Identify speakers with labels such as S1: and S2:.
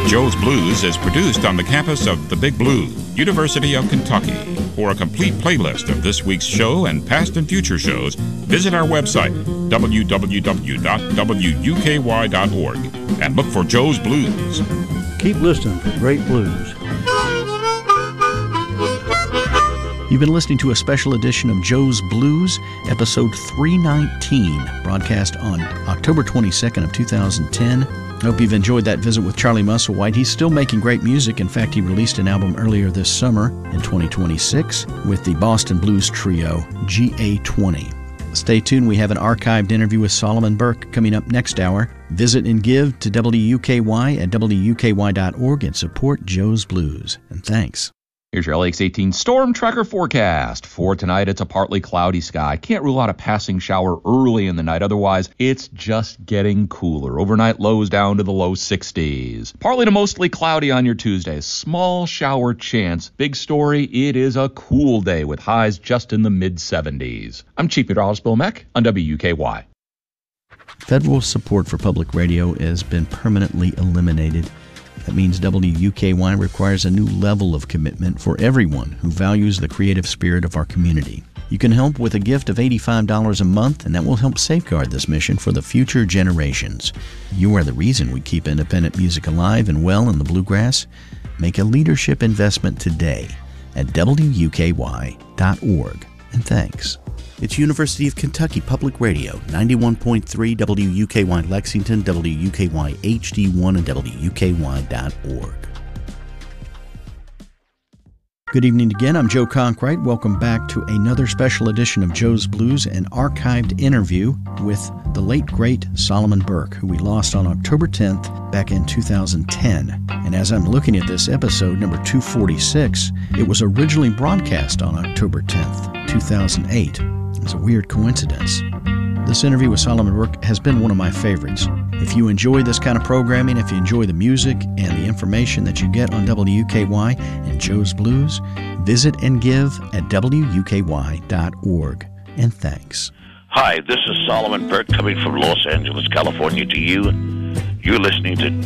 S1: Joe's Blues is produced on the campus of the Big Blue, University of Kentucky. For a complete playlist of this week's show and past and future shows, visit our website, www.wuky.org, and look for Joe's Blues.
S2: Keep listening for great blues.
S3: You've been listening to a special edition of Joe's Blues, episode 319, broadcast on October 22nd of 2010. I hope you've enjoyed that visit with Charlie Musselwhite. He's still making great music. In fact, he released an album earlier this summer in 2026 with the Boston Blues trio GA20. Stay tuned. We have an archived interview with Solomon Burke coming up next hour. Visit and give to WUKY at WUKY.org and support Joe's Blues. And thanks.
S4: Here's your LX18 Storm Tracker forecast. For tonight, it's a partly cloudy sky. Can't rule out a passing shower early in the night. Otherwise, it's just getting cooler. Overnight lows down to the low 60s. Partly to mostly cloudy on your Tuesday. Small shower chance. Big story, it is a cool day with highs just in the mid-70s. I'm Chief Meteorologist Bill Meck on WUKY.
S3: Federal support for public radio has been permanently eliminated. That means WUKY requires a new level of commitment for everyone who values the creative spirit of our community. You can help with a gift of $85 a month, and that will help safeguard this mission for the future generations. You are the reason we keep independent music alive and well in the bluegrass. Make a leadership investment today at WUKY.org. And thanks. It's University of Kentucky Public Radio, 91.3 WUKY Lexington, WUKY HD1, and WUKY.org. Good evening again. I'm Joe Conkright. Welcome back to another special edition of Joe's Blues, an archived interview with the late, great Solomon Burke, who we lost on October 10th back in 2010. And as I'm looking at this episode, number 246, it was originally broadcast on October 10th, 2008. It's a weird coincidence. This interview with Solomon Burke has been one of my favorites. If you enjoy this kind of programming, if you enjoy the music and the information that you get on WUKY and Joe's Blues, visit and give at WUKY.org. And thanks.
S5: Hi, this is Solomon Burke coming from Los Angeles, California to you. You're listening to